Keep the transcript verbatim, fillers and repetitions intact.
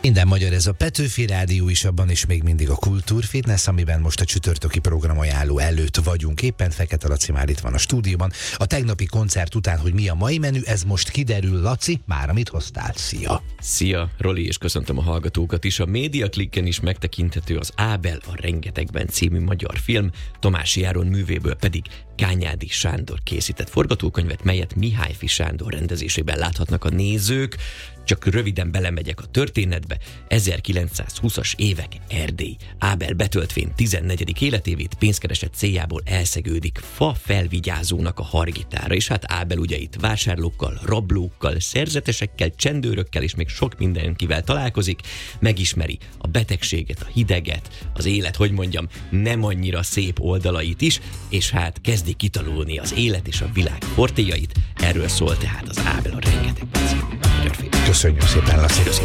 Minden magyar, ez a Petőfi Rádió is, abban is még mindig a Kultúrfitness, amiben most a csütörtöki programajánló előtt vagyunk. Éppen Fekete Laci már itt van a stúdióban. A tegnapi koncert után, hogy mi a mai menü, ez most kiderül. Laci, már amit hoztál. Szia! Szia, Roli, és köszöntöm a hallgatókat is. A Média Klikken is megtekinthető az Ábel a rengetegben című magyar film, Tamási Áron művéből pedig Kányádi Sándor készített forgatókönyvet, melyet Mihályfi Sándor rendezésében láthatnak a nézők. Csak röviden belemegyek a történetbe. ezerkilencszázhúszas évek, Erdély. Ábel betöltvén tizennegyedik életévét pénzkereset céljából elszegődik fa felvigyázónak a hargitára, és hát Ábel ugye itt vásárlókkal, rablókkal, szerzetesekkel, csendőrökkel és még sok mindenkivel találkozik, megismeri a betegséget, a hideget, az élet, hogy mondjam, nem annyira szép oldalait is, és hát kezdi kitalálni az élet és a világ portéjait. Erről szól tehát az Ábel a rengetegben című magyar film. Köszönjük szépen, Laci!